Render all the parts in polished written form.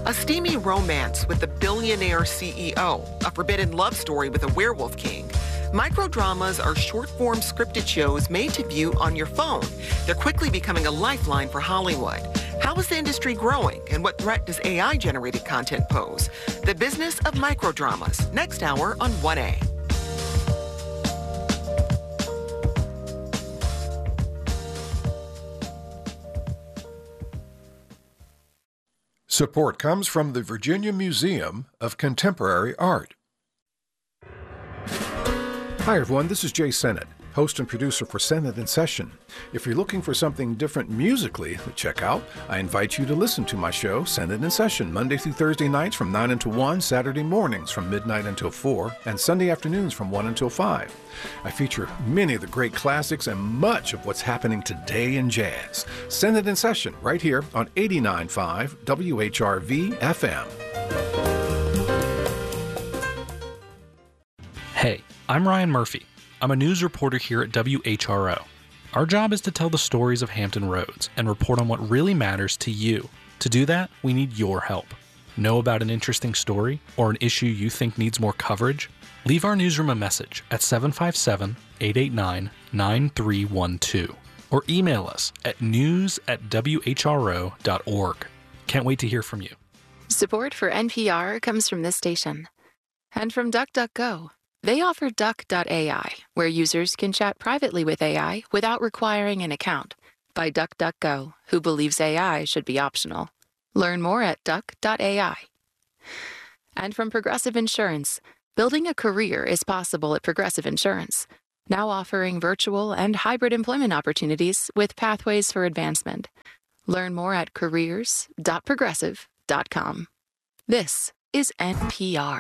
A steamy romance with the billionaire CEO, a forbidden love story with a werewolf king. Microdramas are short-form scripted shows made to view on your phone. They're quickly becoming a lifeline for Hollywood. How is the industry growing, and what threat does AI-generated content pose? The business of microdramas, next hour on 1A. Support comes from the Virginia Museum of Contemporary Art. Hi everyone, this is Jay Sennett, host and producer for Sennett in Session. If you're looking for something different musically to check out, I invite you to listen to my show, Sennett in Session, Monday through Thursday nights from 9 until 1, Saturday mornings from midnight until 4, and Sunday afternoons from 1 until 5. I feature many of the great classics and much of what's happening today in jazz. Sennett in Session, right here on 89.5 WHRV FM. Hey, I'm Ryan Murphy. I'm a news reporter here at WHRO. Our job is to tell the stories of Hampton Roads and report on what really matters to you. To do that, we need your help. Know about an interesting story or an issue you think needs more coverage? Leave our newsroom a message at 757-889-9312 or email us at news@whro.org. Can't wait to hear from you. Support for NPR comes from this station and from DuckDuckGo. They offer Duck.ai, where users can chat privately with AI without requiring an account, by DuckDuckGo, who believes AI should be optional. Learn more at Duck.ai. And from Progressive Insurance, building a career is possible at Progressive Insurance, now offering virtual and hybrid employment opportunities with pathways for advancement. Learn more at careers.progressive.com. This is NPR.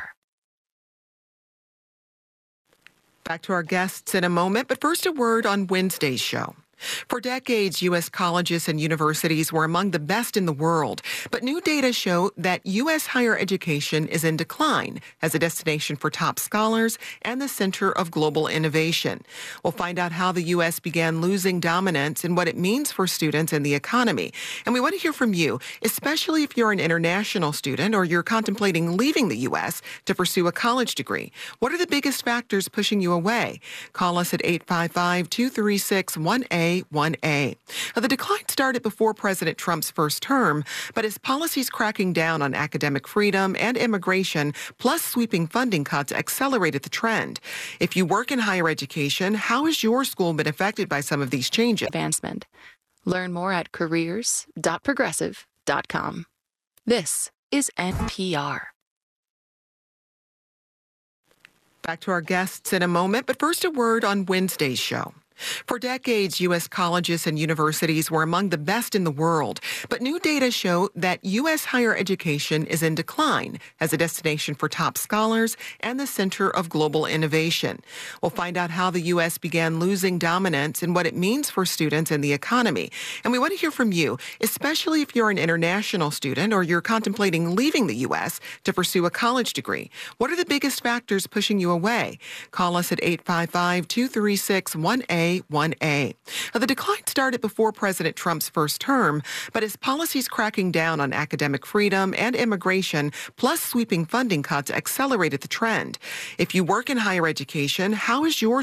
Back to our guests in a moment, but first a word on Wednesday's show. For decades, U.S. colleges and universities were among the best in the world, but new data show that U.S. higher education is in decline as a destination for top scholars and the center of global innovation. We'll find out how the U.S. began losing dominance and what it means for students and the economy. And we want to hear from you, especially if you're an international student or you're contemplating leaving the U.S. to pursue a college degree. What are the biggest factors pushing you away? Call us at 855-236-1A. The decline started before President Trump's first term, but his policies cracking down on academic freedom and immigration, plus sweeping funding cuts, accelerated the trend. If you work in higher education, how has your school been affected by some of these changes? Advancement. Learn more at careers.progressive.com. This is NPR. Back to our guests in a moment, but first a word on Wednesday's show. For decades, U.S. colleges and universities were among the best in the world, but new data show that U.S. higher education is in decline as a destination for top scholars and the center of global innovation. We'll find out how the U.S. began losing dominance and what it means for students and the economy. And we want to hear from you, especially if you're an international student or you're contemplating leaving the U.S. to pursue a college degree. What are the biggest factors pushing you away? Call us at 855-236-1A. The decline started before President Trump's first term, but his policies cracking down on academic freedom and immigration, plus sweeping funding cuts, accelerated the trend. If you work in higher education, how has your